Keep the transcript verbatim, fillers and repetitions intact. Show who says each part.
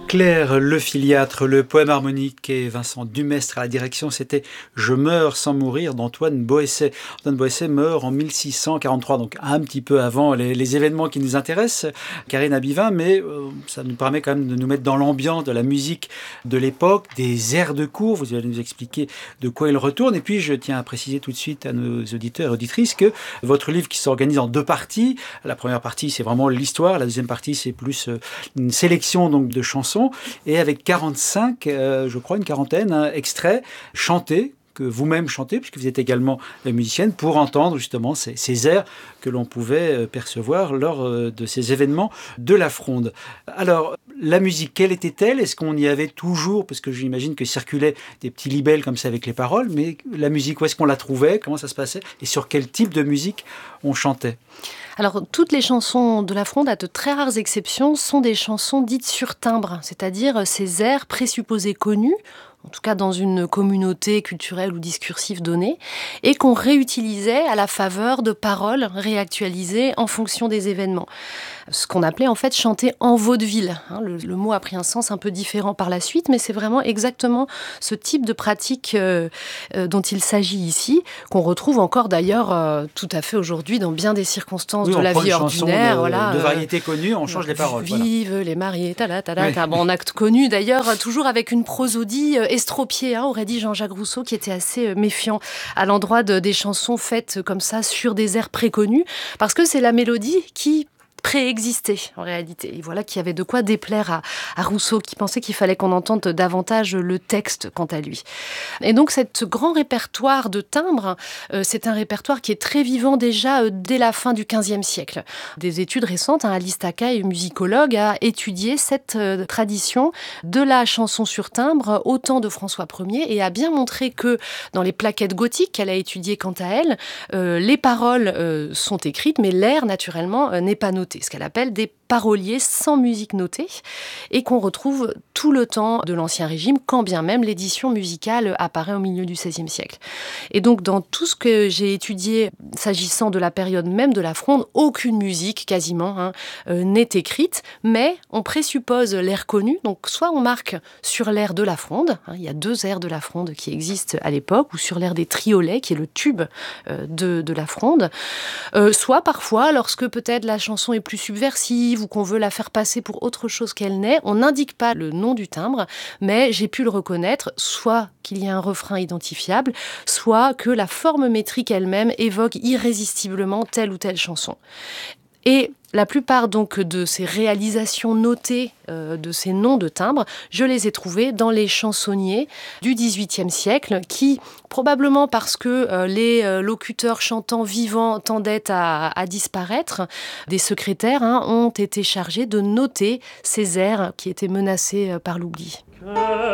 Speaker 1: Claire Le Filiatre, le poème harmonique et Vincent Dumestre à la direction, c'était « Je meurs sans mourir » d'Antoine Boësset. Antoine Boësset meurt en mille six cent quarante-trois, donc un petit peu avant les, les événements qui nous intéressent, Karine Abivin, mais euh, ça nous permet quand même de nous mettre dans l'ambiance de la musique de l'époque, des airs de cour. Vous allez nous expliquer de quoi il retourne. Et puis, je tiens à préciser tout de suite à nos auditeurs et auditrices que votre livre qui s'organise en deux parties, la première partie, c'est vraiment l'histoire, la deuxième partie, c'est plus une sélection donc, de chansons, et avec quarante-cinq, euh, je crois une quarantaine, hein, extraits chantés, que vous-même chantez, puisque vous êtes également musicienne, pour entendre justement ces, ces airs que l'on pouvait percevoir lors de ces événements de la Fronde. Alors, la musique, quelle était-elle? Est-ce qu'on y avait toujours, parce que j'imagine que circulaient des petits libelles comme ça avec les paroles, mais la musique, où est-ce qu'on la trouvait? Comment ça se passait? Et sur quel type de musique on chantait?
Speaker 2: Alors, toutes les chansons de la Fronde, à de très rares exceptions, sont des chansons dites sur timbre, c'est-à-dire ces airs présupposés connus, en tout cas dans une communauté culturelle ou discursive donnée, et qu'on réutilisait à la faveur de paroles réactualisées en fonction des événements. Ce qu'on appelait en fait chanter en vaudeville. Le, le mot a pris un sens un peu différent par la suite, mais c'est vraiment exactement ce type de pratique euh, euh, dont il s'agit ici, qu'on retrouve encore d'ailleurs euh, tout à fait aujourd'hui dans bien des circonstances
Speaker 1: oui,
Speaker 2: de la vie ordinaire.
Speaker 1: De,
Speaker 2: voilà,
Speaker 1: de variété connue, on change euh, les paroles.
Speaker 2: Vive
Speaker 1: voilà.
Speaker 2: les mariés, tala, tala, tala. Oui. Bon, on a connu d'ailleurs toujours avec une prosodie euh, estropiée, hein, aurait dit Jean-Jacques Rousseau, qui était assez euh, méfiant à l'endroit de, des chansons faites comme ça sur des airs préconnus, parce que c'est la mélodie qui préexistait en réalité. Et voilà qu'il y avait de quoi déplaire à, à Rousseau, qui pensait qu'il fallait qu'on entende davantage le texte quant à lui. Et donc, cet grand répertoire de timbres, euh, c'est un répertoire qui est très vivant déjà euh, dès la fin du quinzième siècle. Des études récentes, hein, Alice Takay, musicologue, a étudié cette euh, tradition de la chanson sur timbre au temps de François Ier et a bien montré que dans les plaquettes gothiques qu'elle a étudiées quant à elle, euh, les paroles euh, sont écrites, mais l'air, naturellement, euh, n'est pas noté. Ce qu'elle appelle des paroliers sans musique notée et qu'on retrouve tout le temps de l'Ancien Régime, quand bien même l'édition musicale apparaît au milieu du seizième siècle. Et donc, dans tout ce que j'ai étudié, s'agissant de la période même de la Fronde, aucune musique, quasiment, hein, euh, n'est écrite, mais on présuppose l'air connu. Donc, soit on marque sur l'air de la Fronde, hein, il y a deux airs de la Fronde qui existent à l'époque, ou sur l'air des triolets, qui est le tube euh, de, de la Fronde, euh, soit parfois, lorsque peut-être la chanson est plus subversive, ou qu'on veut la faire passer pour autre chose qu'elle n'est, on n'indique pas le nom du timbre, mais j'ai pu le reconnaître, soit qu'il y a un refrain identifiable, soit que la forme métrique elle-même évoque irrésistiblement telle ou telle chanson. Et la plupart donc de ces réalisations notées, euh, de ces noms de timbres, je les ai trouvés dans les chansonniers du dix-huitième siècle qui, probablement parce que euh, les euh, locuteurs chantants vivants tendaient à, à disparaître, des secrétaires hein, ont été chargés de noter ces airs qui étaient menacés euh, par l'oubli.